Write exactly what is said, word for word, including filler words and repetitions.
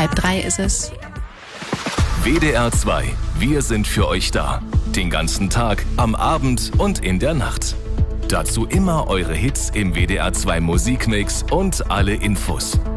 Halb drei ist es. W D R zwei. Wir sind für euch da. Den ganzen Tag, am Abend und in der Nacht. Dazu immer eure Hits im W D R zwei Musikmix und alle Infos.